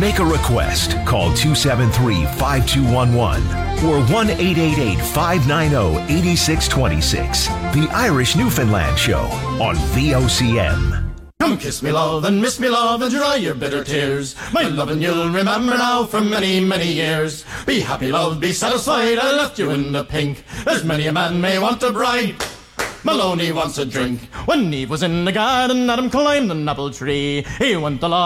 Make a request. Call 273-5211 or 1-888-590-8626. The Irish Newfoundland Show on VOCM. Come kiss me love and miss me love and dry your bitter tears. My loving you'll remember now for many, many years. Be happy love, be satisfied, I left you in the pink. There's many a man may want a bride, Maloney wants a drink. When Eve was in the garden, Adam climbed an apple tree. He went along